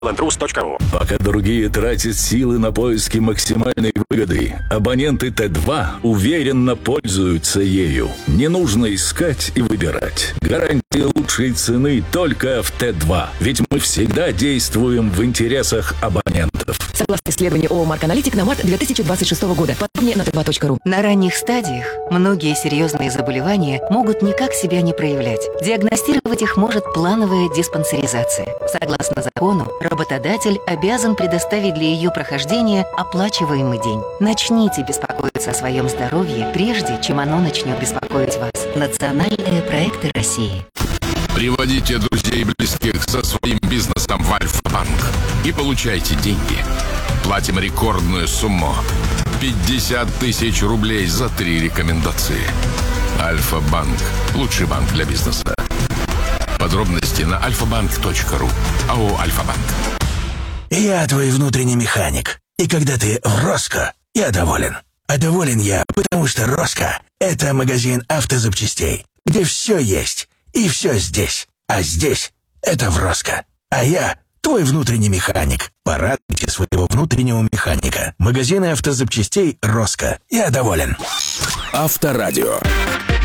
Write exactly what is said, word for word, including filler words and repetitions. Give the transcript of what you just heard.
лендрус точка ру. Пока другие тратят силы на поиски максимальной выгоды, абоненты Т два уверенно пользуются ею. Не нужно искать и выбирать. Гарантия лучшей цены только в Т два. Ведь мы всегда действуем в интересах абонентов. Согласно исследованию ООО «Марк Аналитик» на март две тысячи двадцать шестого года. Подробнее на тэ два точка ру. На ранних стадиях многие серьезные заболевания могут никак себя не проявлять. Диагностировать их может плановая диспансеризация. Согласно закону, работодатель обязан предоставить для ее прохождения оплачиваемый день. Начните беспокоиться о своем здоровье, прежде чем оно начнет беспокоить вас. Национальные проекты России. Приводите друзей и близких со своим бизнесом в Альфа-банк и получайте деньги. Платим рекордную сумму – пятьдесят тысяч рублей за три рекомендации. Альфа-банк – лучший банк для бизнеса. Подробности на альфа-банк точка ру. АО «Альфа-банк». Я твой внутренний механик. И когда ты в Роско, я доволен. А доволен я, потому что Роско – это магазин автозапчастей, где все есть и все здесь. А здесь – это в Роско. А я – твой внутренний механик. Порадуйте своего внутреннего механика. Магазины автозапчастей Роско. Я доволен. Авторадио.